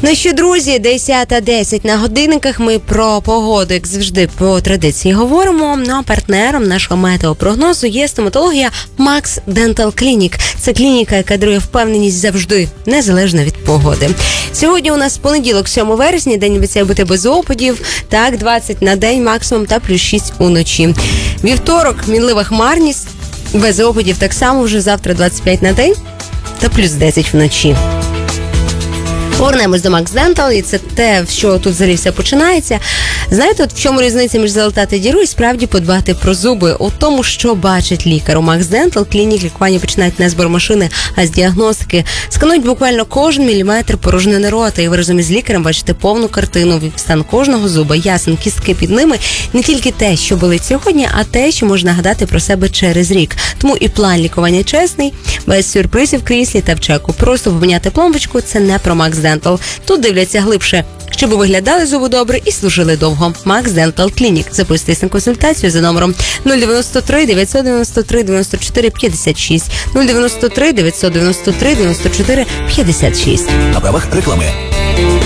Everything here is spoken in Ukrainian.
Ну що, друзі, 10:10 на годинниках. Ми про погоду, як завжди, по традиції говоримо. Ну, а партнером нашого метеопрогнозу є стоматологія Max Dental Clinic. Це клініка, яка дарує впевненість завжди, незалежно від погоди. Сьогодні у нас понеділок, 7 вересня, день обіцяє бути без опадів. Так, 20 на день максимум та плюс 6 уночі. Вівторок, мінлива хмарність, без опадів так само, вже завтра 25 на день та плюс 10 вночі. Повернемось до Max Dental, і це те, що тут взагалі все починається. Знаєте, от в чому різниця між залатати діру і справді подбати про зуби? У тому, що бачить лікар. У Max Dental клінік лікування починають не з бормашини, а з діагностики. Сканують буквально кожен міліметр порожнини рота, і ви разом із лікарем бачите повну картину, стан кожного зуба, ясен, кістки під ними. Не тільки те, що болить сьогодні, а те, що може нагадати про себе через рік. Тому і план лікування чесний, без сюрпризів в кріслі та в чеку. Просто поміняти пломбочку – це не про Max Dental. Тут дивляться глибше, щоб виглядали зуби добре і служили довго. Max Dental Clinic. Записуйтесь на консультацію за номером 093 993 94 56. 093 993 94 56. На правах реклами.